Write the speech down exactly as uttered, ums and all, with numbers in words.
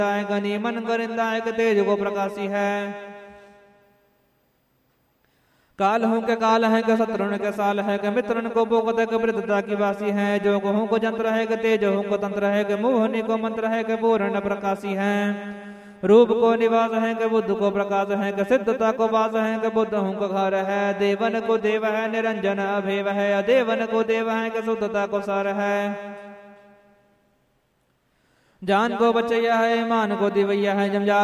नीमन गरिंदायक तेज को प्रकाशी है। काल हूं के काल है के शत्रुन के साल है के मित्रन को बोकत के वृद्धता की वासी है। जो हूं को जंत्र है के तेज हूं को तंत्र है के मोहनी को मंत्र है के पूर्ण प्रकाशी है। रूप को निवास है के बुद्ध को प्रकाश है के सिद्धता को वास है के बुद्ध हूं को घर है। देवन को देव है निरंजन अभेव है। अदेवन को देव है के शुद्धता को सार है। जान को बचैया है मान को दिवैया है। जमजा